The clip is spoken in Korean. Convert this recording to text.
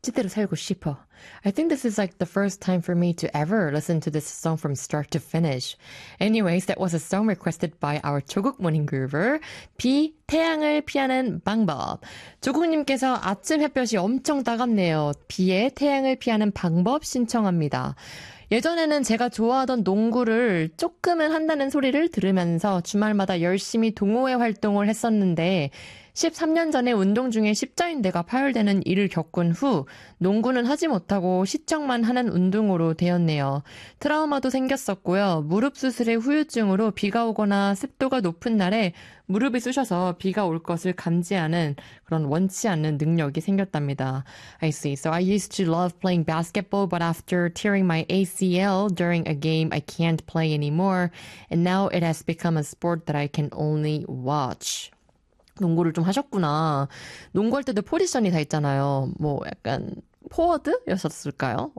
멋지대로 살고 싶어. I think this is like the first time for me to ever listen to this song from start to finish. Anyways, that was a song requested by our 조국 morning groover. 비, 태양을 피하는 방법. 조국님께서 아침 햇볕이 엄청 따갑네요. 비에 태양을 피하는 방법 신청합니다. 예전에는 제가 좋아하던 농구를 조금은 한다는 소리를 들으면서 주말마다 열심히 동호회 활동을 했었는데 13년 전에 운동 중에 십자인대가 파열되는 일을 겪은 후 농구는 하지 못하고 시청만 하는 운동으로 되었네요. 트라우마도 생겼었고요. 무릎 수술의 후유증으로 비가 오거나 습도가 높은 날에 무릎이 쑤셔서 비가 올 것을 감지하는 그런 원치 않는 능력이 생겼답니다. I see. So I used to love playing basketball, but after tearing my ACL during a game, I can't play anymore. And now it has become a sport that I can only watch. 농구를 좀 하셨구나. 농구할 때도 포지션이 다 있잖아요. 뭐 약간 포워드였었을까요?